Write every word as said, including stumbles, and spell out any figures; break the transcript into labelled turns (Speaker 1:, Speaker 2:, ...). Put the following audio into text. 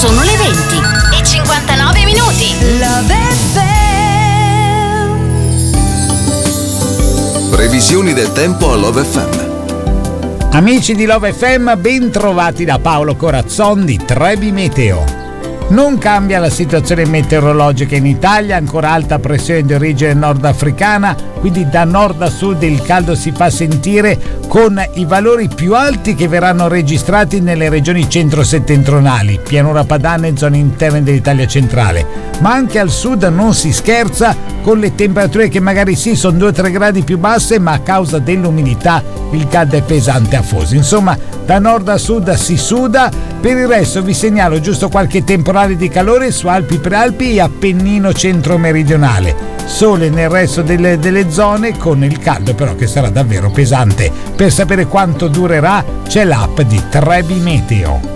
Speaker 1: Sono le venti e cinquantanove minuti.
Speaker 2: Love F M.
Speaker 3: Previsioni del tempo a Love F M.
Speaker 4: Amici di Love F M, ben trovati da Paolo Corazzon di Trebi Meteo. Non cambia la situazione meteorologica in Italia, ancora alta pressione di origine nordafricana, quindi da nord a sud il caldo si fa sentire con i valori più alti che verranno registrati nelle regioni centro-settentrionali, pianura padana e zone interne dell'Italia centrale. Ma anche al sud non si scherza, con le temperature che magari sì sono due o tre gradi più basse, ma a causa dell'umidità il caldo è pesante afoso. Insomma, da nord a sud si suda. Per il resto vi segnalo giusto qualche temporale di calore su Alpi Prealpi e Appennino centro-meridionale. Sole nel resto delle, delle zone, con il caldo però che sarà davvero pesante. Per sapere quanto durerà c'è l'app di Trebi Meteo.